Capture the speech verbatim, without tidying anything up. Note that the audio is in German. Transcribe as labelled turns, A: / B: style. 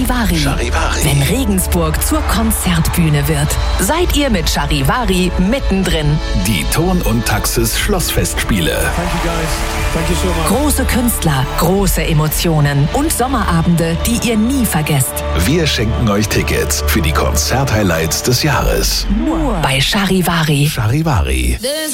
A: Charivari.
B: Charivari.
A: Wenn Regensburg zur Konzertbühne wird, seid ihr mit Charivari mittendrin.
B: Die Ton und Taxis Schlossfestspiele.
C: Thank you guys. Thank you so much.
A: Große Künstler, große Emotionen und Sommerabende, die ihr nie vergesst.
B: Wir schenken euch Tickets für die Konzerthighlights des Jahres.
A: Nur bei Charivari.
B: Charivari.